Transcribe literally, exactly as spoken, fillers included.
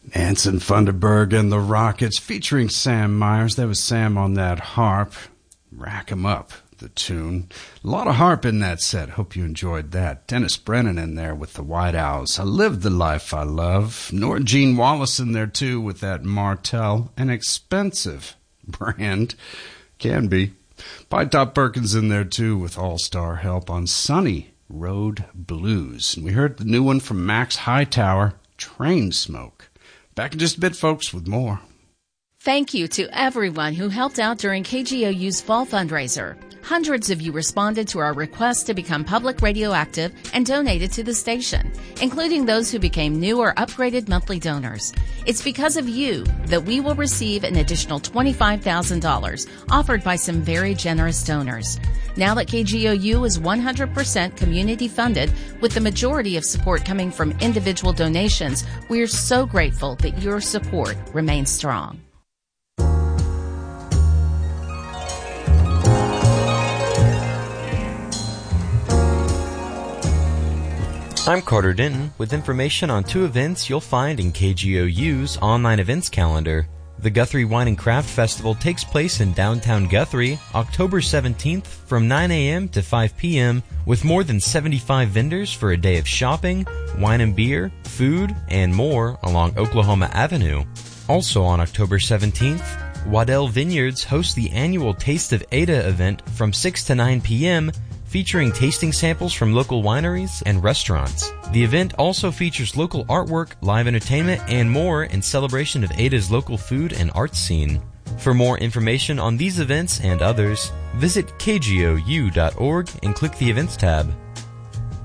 Anson Funderburg and the Rockets featuring Sam Myers. There was Sam on that harp. Rack 'em up, the tune. A lot of harp in that set. Hope you enjoyed that. Dennis Brennan in there with the White Owls. I Live the Life I Love. Nora Jean Wallace in there too with that Martell. An expensive brand. Can be. Pie Top Perkins in there too with All-Star Help on Sunny Road Blues. And we heard the new one from Max Hightower, Train Smoke. Back in just a bit, folks, with more. Thank you to everyone who helped out during K G O U's fall fundraiser. Hundreds of you responded to our request to become public radioactive and donated to the station, including those who became new or upgraded monthly donors. It's because of you that we will receive an additional twenty-five thousand dollars offered by some very generous donors. Now that K G O U is one hundred percent community funded, with the majority of support coming from individual donations, we are so grateful that your support remains strong. I'm Carter Denton with information on two events you'll find in K G O U's online events calendar. The Guthrie Wine and Craft Festival takes place in downtown Guthrie, October seventeenth from nine a.m. to five p.m. with more than seventy-five vendors for a day of shopping, wine and beer, food, and more along Oklahoma Avenue. Also on October seventeenth, Waddell Vineyards hosts the annual Taste of Ada event from six to nine p.m., featuring tasting samples from local wineries and restaurants. The event also features local artwork, live entertainment, and more in celebration of Ada's local food and arts scene. For more information on these events and others, visit K G O U dot org and click the Events tab.